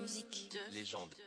Légende.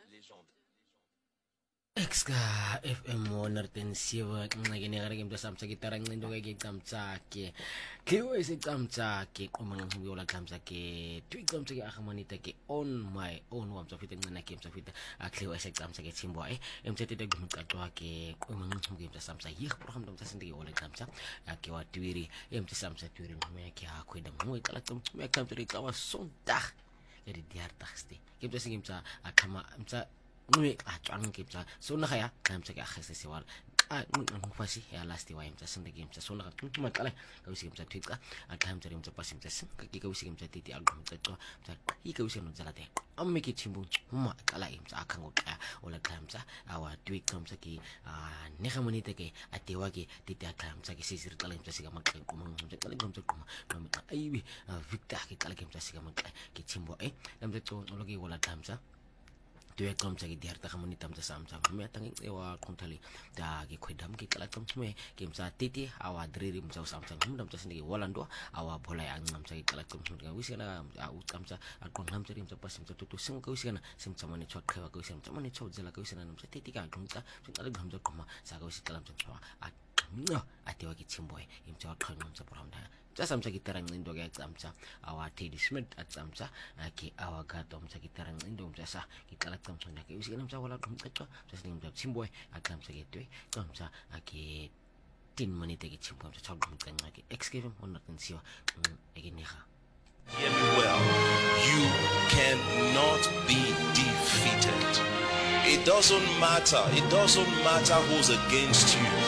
Exka FM 107 nginqakenekare mntasamtsa gitara ncinto ke gicamtsake khiwe isicamtsake umanqinqibiola camtsake twicamtsake ahamanita ke on my own wamtsafita ncina ke mtsafita akhiwe isicamtsake chimbo emtsetete gumcacwa ke umanqinqibio mntasamtsa yih program mntasindike ola camtsa ake watwiri emtsamtsa twiri ngwe ke akweda ngwe qala camtsa camtsa icaba sondag eri diartagste ke mtsingimtsa akhama mtsa ngue atwang ke tsa sona ga ya tlamtse ke agese se wala ngfasi ya last wa imtsa sinde ke imtsa sona ga tuma kala ka usi imtsa twika atlamtse imtsa pasi imtsa sin ka ke usi imtsa titi algum tsetwa tsa ika usi no tsala te amme ke chimbu ma kala imtsa akhango ka ola tlamtsa awa twika imtsa ke ne ga monite ke atewa ke titi atlamtsa ke sisiri kala imtsa siga makle kuma imtsa kala imtsa kuma no aibi victor ke kala ke imtsa siga makle ke chimbo imtsa tso lo ke ola tlamtsa tuya kamtsa ke diarta kamoni tamtsa samtsa me atang ewa kontali da ke khwedam ke kala kamtsme ke mtsa titi awa driri mtsa samtsa mtsa sinde walando awa bola ya ngamtsa ke kala kamtsme ke wisena au kamtsa akon ngamtsa mtsa pasim mtsa tutu sing ke wisena simtsa mane chwa khwa ke wisena mtsa mane chwa zela ke wisena mtsa titi ka ngumtsa kala ngamtsa kuma sa ke wisikala mtsa chwa atewa ke chimboy imtsa khanya mtsa program samtsa gitara ncinto ke acamtsa awa Teddy Smith acamtsa ke awa gato mtsa gitara ncinto mtsa sa gicala camtsa ke usikena mtsa wala kumcacwa mtsa mtsa chimboy acamtsa ke twe camtsa ake 10 minute ke chimboy mtsa chawga mtsa ke excavation on natensiwa egeneha. Hear me well. You cannot be defeated. It doesn't matter. It doesn't matter who's against you.